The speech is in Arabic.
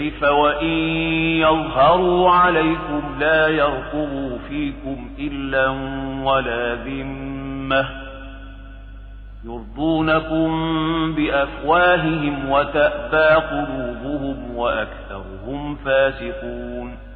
كيف وإن يظهروا عليكم لا يرقبوا فيكم إلا ولا ذمة يرضونكم بأفواههم وتأبى قلوبهم وأكثرهم فاسقون